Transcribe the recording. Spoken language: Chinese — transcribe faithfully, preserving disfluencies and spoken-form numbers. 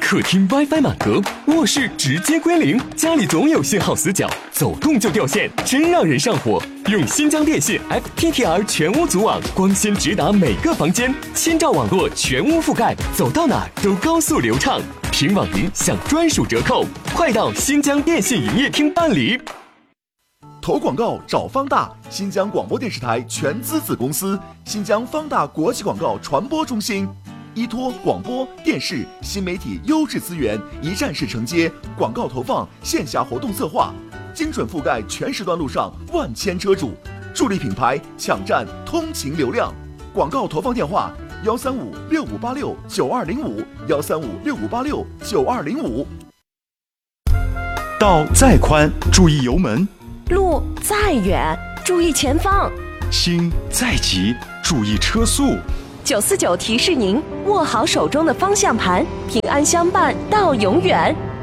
客厅 WiFi 满格，卧室直接归零，家里总有信号死角，走动就掉线，真让人上火。用新疆电信 F T T R 全屋组网，光纤直达每个房间，千兆网络全屋覆盖，走到哪儿都高速流畅。凭网银享专属折扣，快到新疆电信营业厅办理。 投广告找方大，新疆广播电视台全资子公司，新疆方大国际广告传播中心。依托广播电视新媒体优质资源，一站式承接广告投放、线下活动策划，精准覆盖全时段路上万千车主，助力品牌抢占通勤流量。广告投放电话：幺三五六五八六九二零五，幺三五六五八六九二零五。 道再宽，注意油门； 路再远，注意前方； 心再急，注意车速。 九四九提示您：握好手中的方向盘，平安相伴到永远。